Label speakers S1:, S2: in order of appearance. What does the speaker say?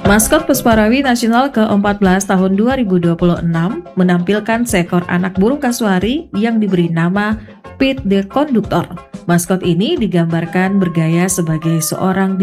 S1: Maskot Pusparawi Nasional ke-14 tahun 2026 menampilkan seekor anak burung kasuari yang diberi nama Pete the Conductor. Maskot ini digambarkan bergaya sebagai seorang